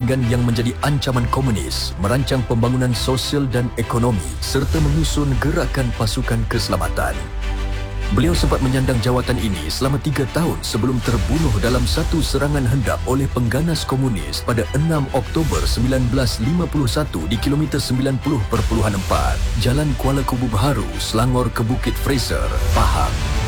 jaringan yang menjadi ancaman komunis, merancang pembangunan sosial dan ekonomi serta menyusun gerakan pasukan keselamatan. Beliau sempat menyandang jawatan ini selama 3 tahun sebelum terbunuh dalam satu serangan hendap oleh pengganas komunis pada 6 Oktober 1951 di kilometer 90.4 Jalan Kuala Kubu Baharu, Selangor ke Bukit Fraser, Pahang.